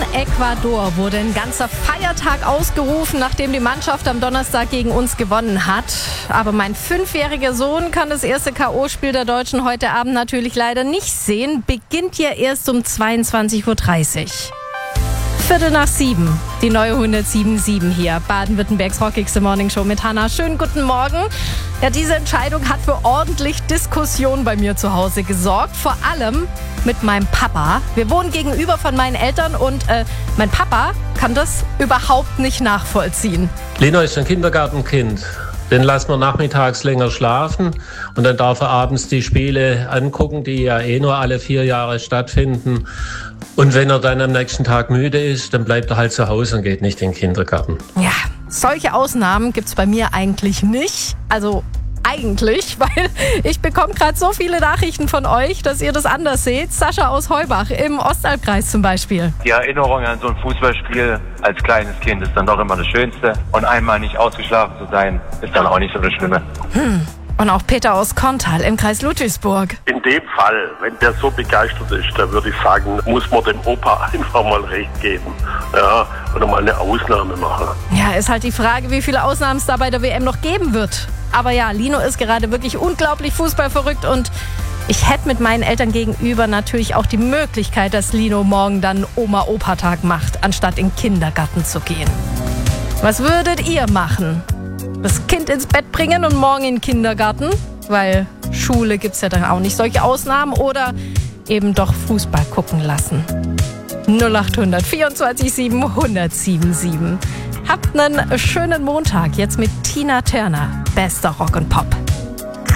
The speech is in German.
Ecuador wurde ein ganzer Feiertag ausgerufen, nachdem die Mannschaft am Donnerstag gegen uns gewonnen hat. Aber mein 5-jähriger Sohn kann das erste K.O.-Spiel der Deutschen heute Abend natürlich leider nicht sehen. Beginnt ja erst um 22:30 Uhr. 6:45, die neue 107.7 hier. Baden-Württembergs rockigste Morningshow mit Hannah. Schönen guten Morgen. Ja, diese Entscheidung hat für ordentlich Diskussion bei mir zu Hause gesorgt. Vor allem mit meinem Papa. Wir wohnen gegenüber von meinen Eltern und mein Papa kann das überhaupt nicht nachvollziehen. Lino ist ein Kindergartenkind. Den lassen wir nachmittags länger schlafen und dann darf er abends die Spiele angucken, die ja nur alle 4 Jahre stattfinden. Und wenn er dann am nächsten Tag müde ist, dann bleibt er halt zu Hause und geht nicht in den Kindergarten. Ja, solche Ausnahmen gibt's bei mir eigentlich nicht. Also eigentlich, weil ich bekomme gerade so viele Nachrichten von euch, dass ihr das anders seht. Sascha aus Heubach im Ostalbkreis zum Beispiel. Die Erinnerung an so ein Fußballspiel als kleines Kind ist dann doch immer das Schönste. Und einmal nicht ausgeschlafen zu sein, ist dann auch nicht so das Schlimme. Und auch Peter aus Korntal im Kreis Ludwigsburg. In dem Fall, wenn der so begeistert ist, dann würde ich sagen, muss man dem Opa einfach mal recht geben. Ja, oder mal eine Ausnahme machen. Ja, ist halt die Frage, wie viele Ausnahmen es da bei der WM noch geben wird. Aber ja, Lino ist gerade wirklich unglaublich fußballverrückt und ich hätte mit meinen Eltern gegenüber natürlich auch die Möglichkeit, dass Lino morgen dann Oma-Opa-Tag macht, anstatt in den Kindergarten zu gehen. Was würdet ihr machen? Das Kind ins Bett bringen und morgen in den Kindergarten? Weil Schule gibt's ja dann auch nicht. Solche Ausnahmen oder eben doch Fußball gucken lassen. 0800 24 7 1077. Habt einen schönen Montag jetzt mit Tina Turner. Bester Rock und Pop.